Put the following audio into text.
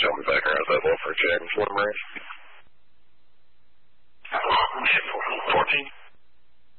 tell me back around that low for Jack and Fort Range.